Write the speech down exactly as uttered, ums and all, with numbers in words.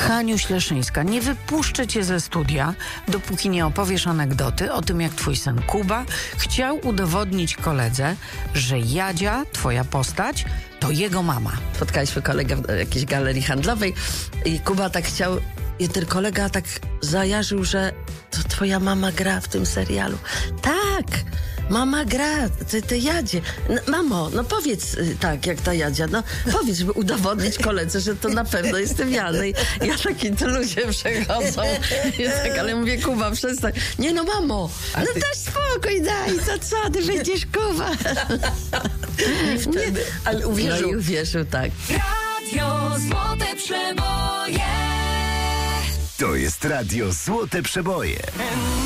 Haniu Śleszyńska, nie wypuszczę cię ze studia, dopóki nie opowiesz anegdoty o tym, jak twój syn Kuba chciał udowodnić koledze, że Jadzia, twoja postać, to jego mama. Spotkaliśmy kolegę w jakiejś galerii handlowej i Kuba tak chciał, i ten kolega tak zajarzył, że to twoja mama gra w tym serialu. Tak, mama gra, ty, ty Jadzie. No, mamo, no powiedz y, tak, jak ta Jadzia, no powiedz, żeby udowodnić koledze, że to na pewno jestem ja. No i ja taki, to ludzie przechodzą. Ja tak, ale mówię, Kuba, przestań. Nie no, mamo, no ty... też spokój daj, to co, ty będziesz Kuba. I wtedy, nie, ale uwierzył. No i uwierzył, tak. Radio Złote Przeboje. To jest Radio Złote Przeboje.